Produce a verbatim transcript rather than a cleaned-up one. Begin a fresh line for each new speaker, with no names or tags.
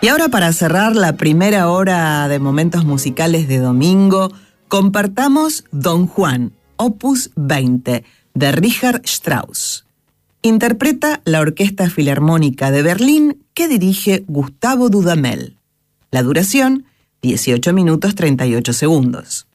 Y ahora, para cerrar la primera hora de momentos musicales de domingo, compartamos Don Juan, opus veinte, de Richard Strauss. Interpreta la Orquesta Filarmónica de Berlín, que dirige Gustavo Dudamel. La duración, dieciocho minutos treinta y ocho segundos.